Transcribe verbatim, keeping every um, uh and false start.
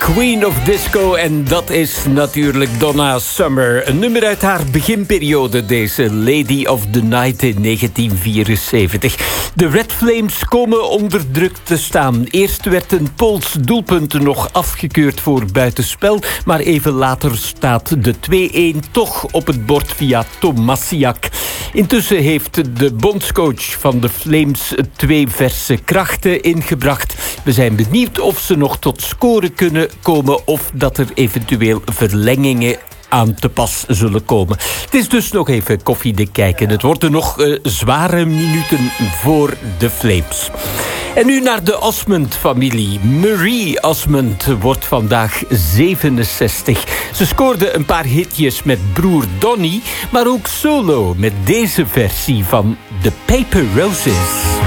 Queen of Disco, en dat is natuurlijk Donna Summer. Een nummer uit haar beginperiode, deze Lady of the Night in negentien vierenzeventig. De Red Flames komen onder druk te staan. Eerst werd een Pools doelpunt nog afgekeurd voor buitenspel, maar even later staat de twee-een toch op het bord via Tomasiak. Intussen heeft de bondscoach van de Flames twee verse krachten ingebracht. We zijn benieuwd of ze nog tot scoren kunnen komen of dat er eventueel verlengingen aan te pas zullen komen. Het is dus nog even koffiedik kijken. Het worden nog uh, zware minuten voor de Flames. En nu naar de Osmond-familie. Marie Osmond wordt vandaag zevenenzestig. Ze scoorde een paar hitjes met broer Donny, maar ook solo met deze versie van The Paper Roses.